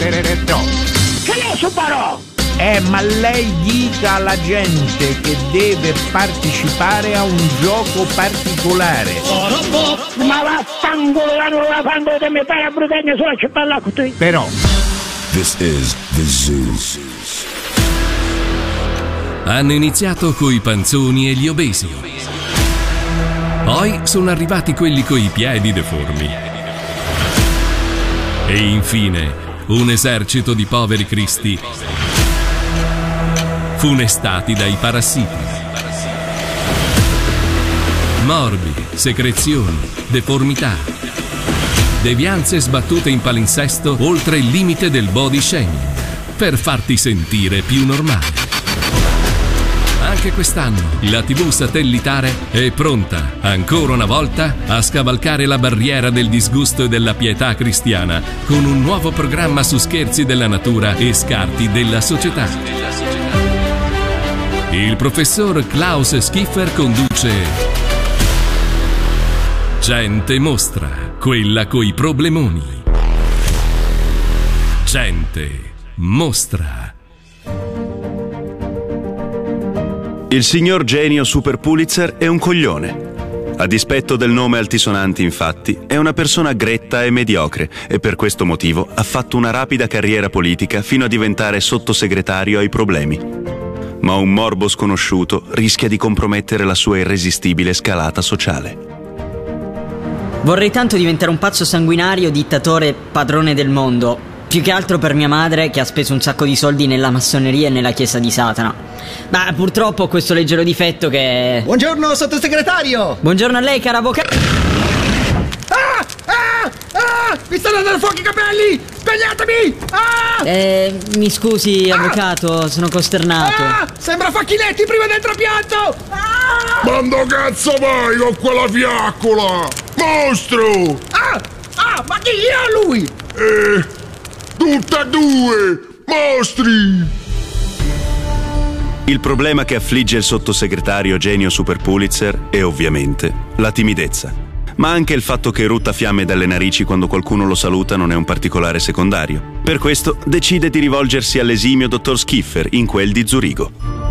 Che ne so però? Ma lei dica alla gente che deve partecipare a un gioco particolare. Ma vaffanculo, non la fanno che mi fai a brutagna sulla città con te. Però This is the Zoo. Hanno iniziato coi panzoni e gli obesi. Poi sono arrivati quelli coi piedi deformi. E infine un esercito di poveri cristi funestati dai parassiti. Morbi, secrezioni, deformità, devianze sbattute in palinsesto oltre il limite del body shaming per farti sentire più normale. Anche quest'anno la TV satellitare è pronta, ancora una volta, a scavalcare la barriera del disgusto e della pietà cristiana con un nuovo programma su scherzi della natura e scarti della società. Il professor Klaus Schiffer conduce Gente Mostra, quella coi problemoni. Gente Mostra. Il signor Genio Super Pulitzer è un coglione. A dispetto del nome altisonante, infatti, è una persona gretta e mediocre e per questo motivo ha fatto una rapida carriera politica fino a diventare sottosegretario ai problemi. Ma un morbo sconosciuto rischia di compromettere la sua irresistibile scalata sociale. Vorrei tanto diventare un pazzo sanguinario, dittatore, padrone del mondo. Più che altro per mia madre, che ha speso un sacco di soldi nella massoneria e nella chiesa di Satana. Ma purtroppo ho questo leggero difetto che... Buongiorno, sottosegretario! Buongiorno a lei, cara avvocato. Mi stanno andando fuoco i capelli! Svegliatemi! Mi scusi, avvocato, sono costernato. Sembra Facchinetti prima del trapianto! Quando cazzo vai con quella fiaccola? Mostro! Ma chi è lui? Tutte e due! Mostri! Il problema che affligge il sottosegretario Genio Super Pulitzer è ovviamente la timidezza. Ma anche il fatto che rutta fiamme dalle narici quando qualcuno lo saluta non è un particolare secondario. Per questo decide di rivolgersi all'esimio dottor Schiffer in quel di Zurigo.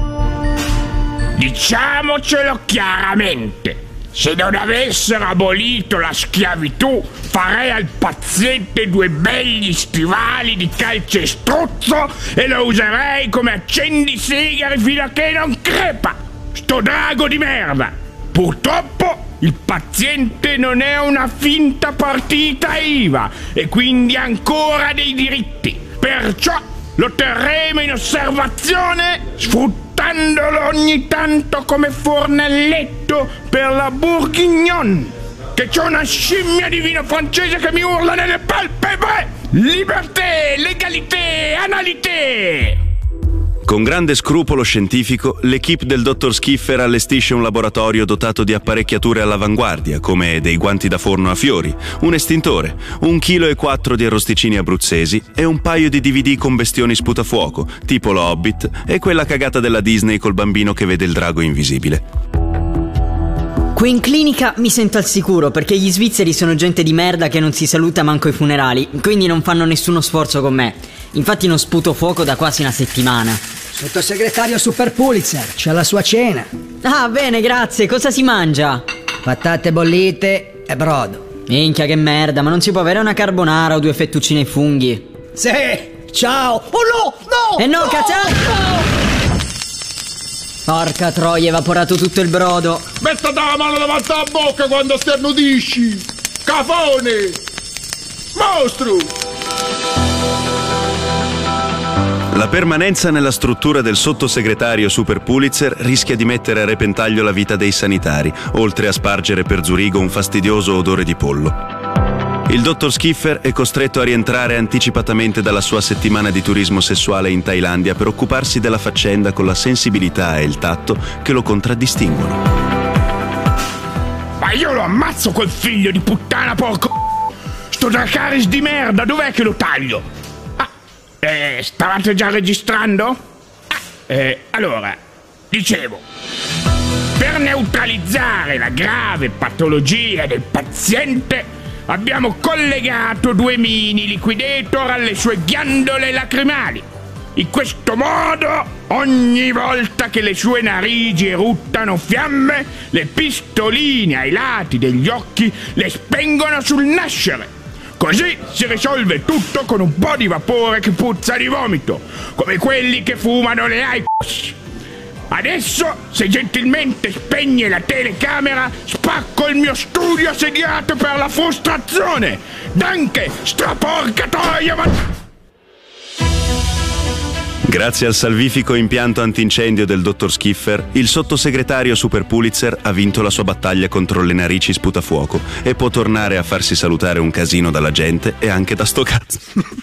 Diciamocelo chiaramente, se non avessero abolito la schiavitù, farei al paziente 2 begli stivali di calcestruzzo e lo userei come accendisigari fino a che non crepa. Sto drago di merda! Purtroppo il paziente non è una finta partita IVA e quindi ha ancora dei diritti. Perciò lo terremo in osservazione, sfruttandolo ogni tanto come fornelletto per la Bourguignon. Che c'ho una scimmia di vino francese che mi urla nelle palpebre. Liberté, legalité, analité. Con grande scrupolo scientifico, l'equipe del dottor Schiffer allestisce un laboratorio dotato di apparecchiature all'avanguardia, come dei guanti da forno a fiori, un estintore, 1,4 kg di arrosticini abruzzesi e un paio di DVD con bestioni sputafuoco, tipo lo Hobbit e quella cagata della Disney col bambino che vede il drago invisibile. Qui in clinica mi sento al sicuro, perché gli svizzeri sono gente di merda che non si saluta manco ai funerali, quindi non fanno nessuno sforzo con me. Infatti non sputo fuoco da quasi una settimana. Sottosegretario Super Pulitzer, c'è la sua cena. Ah, bene, grazie. Cosa si mangia? Patate bollite e brodo. Minchia, che merda, ma non si può avere una carbonara o 2 fettuccine ai funghi? Sì, ciao. Oh no, no! No, no, cazzo! no! Porca troia, evaporato tutto il brodo. Mettete la mano davanti alla bocca quando sternudisci! Cafone! Mostro! La permanenza nella struttura del sottosegretario Super Pulitzer rischia di mettere a repentaglio la vita dei sanitari, oltre a spargere per Zurigo un fastidioso odore di pollo. Il dottor Schiffer è costretto a rientrare anticipatamente dalla sua settimana di turismo sessuale in Thailandia per occuparsi della faccenda con la sensibilità e il tatto che lo contraddistinguono. Ma io lo ammazzo quel figlio di puttana, porco! Sto Dracarys di merda, dov'è che lo taglio? Stavate già registrando? Allora, dicevo, per neutralizzare la grave patologia del paziente abbiamo collegato 2 mini liquidator alle sue ghiandole lacrimali. In questo modo, ogni volta che le sue narici eruttano fiamme, le pistoline ai lati degli occhi le spengono sul nascere. Così si risolve tutto con un po' di vapore che puzza di vomito, come quelli che fumano le IQOS. Adesso, se gentilmente spegne la telecamera, spacco il mio studio assediato per la frustrazione. Danke, straporca troia! Grazie al salvifico impianto antincendio del dottor Skiffer, il sottosegretario Super Pulitzer ha vinto la sua battaglia contro le narici sputafuoco e può tornare a farsi salutare un casino dalla gente e anche da sto cazzo.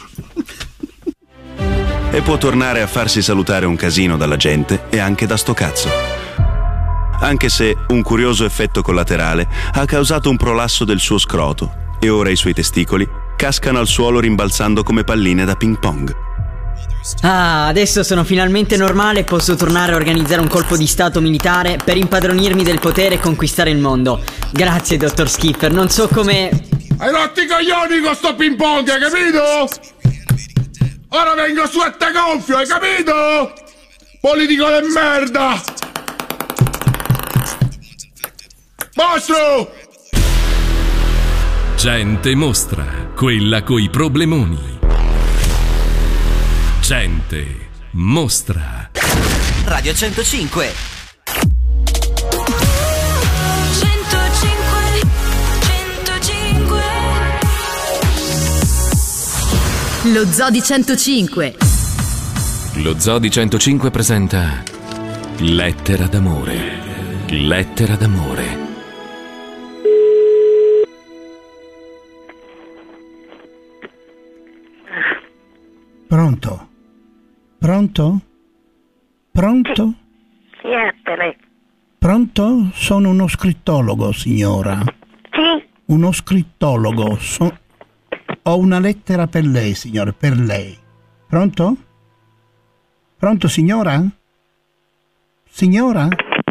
E può tornare a farsi salutare un casino dalla gente e anche da sto cazzo. Anche se un curioso effetto collaterale ha causato un prolasso del suo scroto e ora i suoi testicoli cascano al suolo rimbalzando come palline da ping pong. Ah, adesso sono finalmente normale e posso tornare a organizzare un colpo di stato militare per impadronirmi del potere e conquistare il mondo. Grazie, dottor Skiffer, non so come... Hai rotti i coglioni con sto ping pong, hai capito? Ora vengo su a te gonfio, hai capito? Politico di merda! Mostro! Gente mostra, quella coi problemoni. Gente mostra. Radio 105. 105. Lo Zoo di 105. Lo Zoo di 105 presenta Lettera d'amore. Lettera d'amore. Pronto? Pronto? Pronto? Siete. Pronto? Sono uno scrittologo, signora. Sì? Uno scrittologo. Ho una lettera per lei, signore, per lei. Pronto? Pronto, signora? Signora?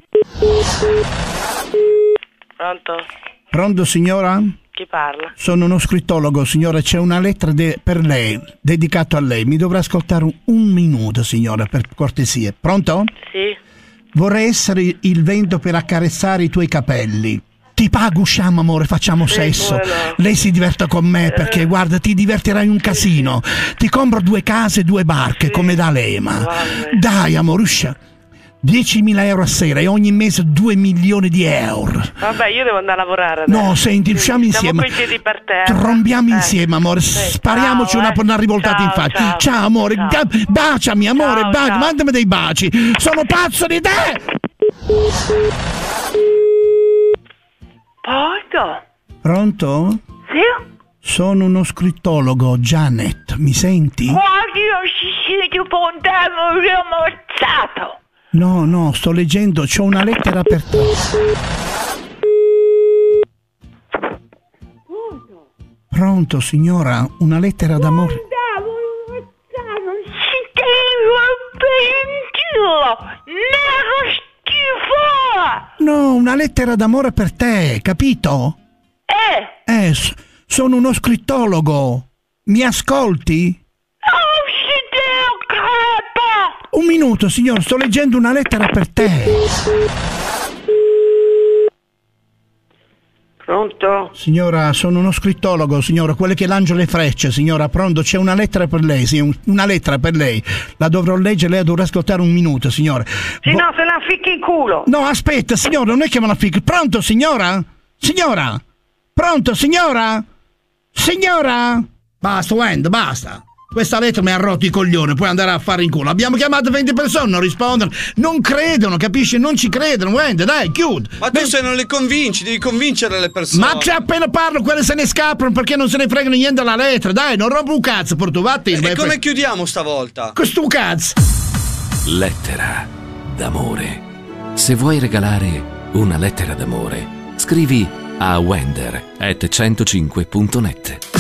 Pronto? Pronto, signora? Chi parla? Sono uno scrittologo, signora, c'è una lettera per lei, dedicato a lei. Mi dovrà ascoltare un minuto, signora, per cortesia. Pronto? Sì. Vorrei essere il vento per accarezzare i tuoi capelli. Ti pago, usciamo, amore, facciamo sesso. No. Lei si diverte con me perché, guarda, ti divertirai un casino. Ti compro 2 case e 2 barche, come da Lema. Dai, amore, usciamo. 10.000 euro a sera e ogni mese 2 milioni di euro. Vabbè, io devo andare a lavorare adesso. No, senti, usciamo insieme. Siamo coi piedi per terra. Trombiamo insieme, amore. Spariamoci ciao, una rivoltata in faccia. Ciao, amore. Ciao. Baciami, amore. Ciao. Mandami dei baci. Sono pazzo di te. Pronto? Pronto? Sì? Sono uno scrittologo, Janet. Mi senti? Guardi, io ci siete fontano, io ammazzato. No, sto leggendo. C'ho una lettera per te. Pronto, signora? Una lettera d'amore. No, una lettera d'amore per te, capito? Sono uno scrittologo. Mi ascolti? Un minuto, signor, sto leggendo una lettera per te. Pronto? Signora, sono uno scrittologo, signora, quello che lancia le frecce, signora. Pronto, c'è una lettera per lei, sì, una lettera per lei. La dovrò leggere, lei dovrà ascoltare un minuto, signora. Sì, no, se la ficchi in culo. No, aspetta, signora, non è che me la ficchi. Pronto, signora? Signora? Pronto, signora? Signora? Basta, Wend, basta. Questa lettera mi ha rotto i coglioni, puoi andare a fare in culo. Abbiamo chiamato 20 persone, non rispondono, non credono, capisci? Non ci credono, Wend, dai, chiudi. Ma tu se non le convinci, devi convincere le persone. Ma c'è appena parlo, quelle se ne scappano perché non se ne fregano niente della lettera. Dai, non rompo un cazzo, porto, vatti. E come chiudiamo stavolta? Questo cazzo. Lettera d'amore. Se vuoi regalare una lettera d'amore, scrivi a wender@105.net.